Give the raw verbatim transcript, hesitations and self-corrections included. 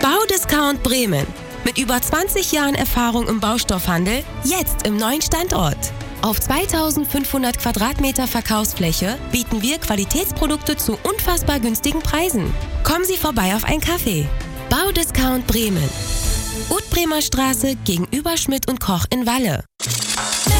Baudiscount Bremen. Mit über zwanzig Jahren Erfahrung im Baustoffhandel, jetzt im neuen Standort. Auf zweitausendfünfhundert Quadratmeter Verkaufsfläche bieten wir Qualitätsprodukte zu unfassbar günstigen Preisen. Kommen Sie vorbei auf einen Kaffee. Baudiscount Bremen. Utbremer Straße gegenüber Schmidt und Koch in Walle.